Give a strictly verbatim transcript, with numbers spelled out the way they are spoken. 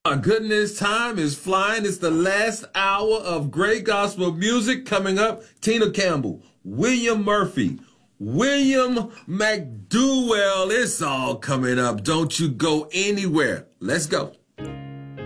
My goodness, time is flying. It's the last hour of great gospel music coming up. Tina Campbell, William Murphy, William McDowell. It's all coming up. Don't you go anywhere. Let's go.